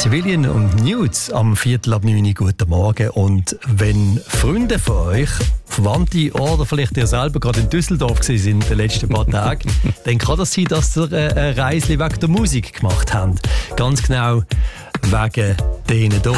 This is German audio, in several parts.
Civilian und Nudes am 8:45 guten Morgen. Und wenn Freunde von euch, Verwandte oder vielleicht ihr selber gerade in Düsseldorf waren in den letzten paar Tagen, dann kann das sein, dass ihr eine Reise wegen der Musik gemacht habt. Ganz genau wegen denen hier.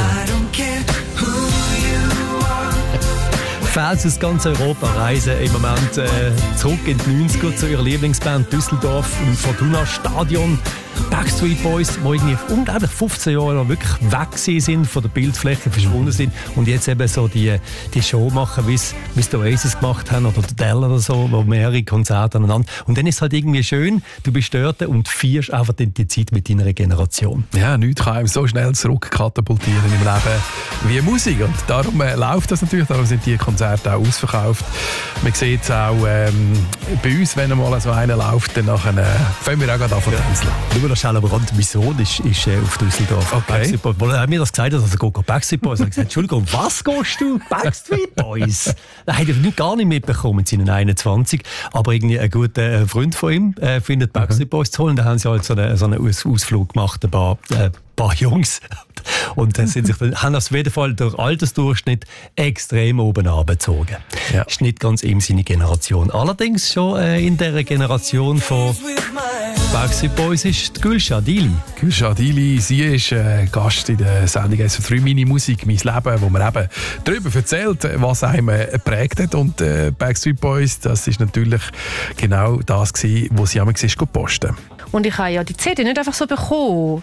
Fans aus ganz Europa reisen im Moment zurück in die 90er zu ihrer Lieblingsband Düsseldorf im Fortuna Stadion. Backstreet Boys, die irgendwie unglaublich 15 Jahre lang wirklich weg sind, von der Bildfläche verschwunden sind und jetzt eben so die Show machen, wie es die Oasis gemacht haben oder die Dell oder so, wo mehrere Konzerte aneinander. Und dann ist es halt irgendwie schön, du bist dort und feierst einfach die Zeit mit deiner Generation. Ja, nichts kann einem so schnell zurückkatapultieren im Leben wie Musik. Und darum läuft das natürlich, darum sind die Konzerte auch ausverkauft. Man sieht es auch bei uns, wenn mal so einer läuft, dann fangen wir auch gerade an zu tänzeln. Nur das schnell am Rand, mein Sohn ist auf Düsseldorf. Okay. Er hat mir das gesagt, dass er geht Backstreet Boys. Er hat gesagt, Entschuldigung, was gehst du? Backstreet Boys? Das hat er gar nicht mitbekommen mit seinen 21. Aber irgendwie ein guter Freund von ihm findet Backstreet Boys toll. Und da haben sie halt so einen Ausflug gemacht, ein paar Jungs. Und dann haben auf jeden Fall durch Altersdurchschnitt extrem oben abgezogen. Ja. Ist nicht ganz ihm seine Generation. Allerdings schon in der Generation von Backstreet Boys ist die Gülşah Dili. Gülşah Dili, sie ist Gast in der Sendung «SO3 Mini Musik, mein Leben», wo man eben darüber erzählt, was einem geprägt hat. Und Backstreet Boys, das ist natürlich genau das gewesen, was sie einmal posten. Und ich habe ja die CD nicht einfach so bekommen.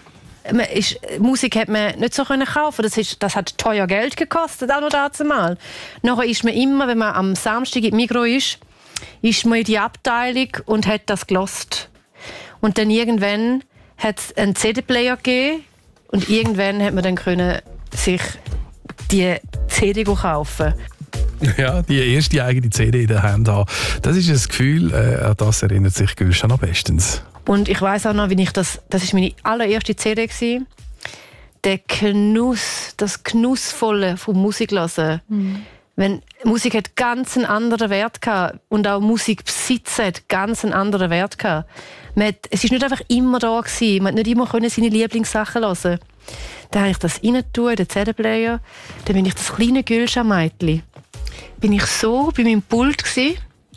Musik hat man nicht so kaufen. Das hat teuer Geld gekostet, auch noch dazu mal. Nachher ist man immer, wenn man am Samstag in Migros ist man in die Abteilung und hat das gelost. Und dann irgendwann hat es einen CD-Player gegeben und irgendwann hat man dann können sich die CD kaufen. Ja, die erste eigene CD in der Hand haben. Das ist ein Gefühl, an das erinnert sich Gülşah noch bestens. Und ich weiss auch noch, wie ich das war meine allererste CD gewesen. Der Genuss, das Genussvolle vom Musikhören. Wenn Musik hat ganz einen anderen Wert gehabt und auch Musikbesitz hat ganz einen anderen Wert gehabt. Es ist nicht einfach immer da gewesen. Man konnte nicht immer seine Lieblingssachen hören. Dann habe ich das rein in den CD-Player. Dann bin ich das kleine Gülşah-Mädchen. Bin ich so bei meinem Pult gewesen,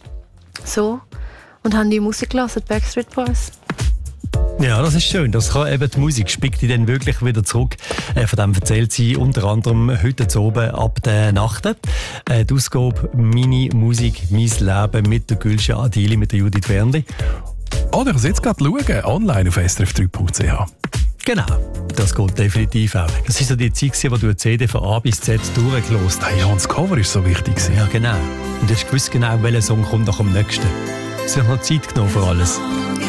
so, und habe die Musik gehört, Backstreet Boys. Ja, das ist schön. Das kann eben die Musik spickt die dann wirklich wieder zurück. Von dem erzählt sie unter anderem heute oben ab der Nacht. Die Ausgabe «Mini Musik, mein Leben» mit der Gülşah Dili, mit der Judith Wernli. Oder ich kann jetzt gerade schauen, online auf srf3.ch. Genau, das geht definitiv auch. Das war so die Zeit, wo du eine CD von A bis Z durchgelost hast. Ja, und das Cover war so wichtig. Ja, genau. Und du hast gewusst genau, welcher Song kommt nach dem nächsten. Es hat noch Zeit genommen für alles.